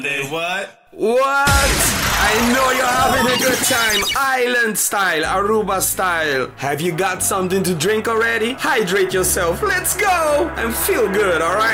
What? What? I know you're having a good time. Island style, Aruba style. Have you got something to drink already? Hydrate yourself. Let's go and feel good, alright?